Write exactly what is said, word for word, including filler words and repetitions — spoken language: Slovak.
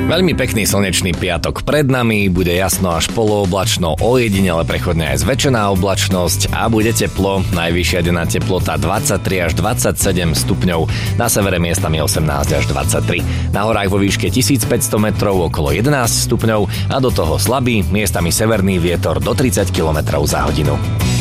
Veľmi pekný slnečný piatok pred nami, bude jasno až polooblačno, ojedinele prechodne aj zväčšená oblačnosť a bude teplo, najvyššia denná teplota dvadsaťtri až dvadsaťsedem stupňov, na severe miestami osemnásť až dvadsaťtri. Na horách vo výške tisícpäťsto metrov okolo jedenásť stupňov a do toho slabý, miestami severný vietor do tridsať kilometrov za hodinu.